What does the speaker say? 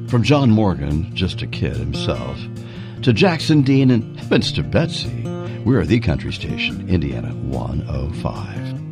From John Morgan, just a kid himself, to Jackson Dean and heavens to Betsy, we're the country station, Indiana 105.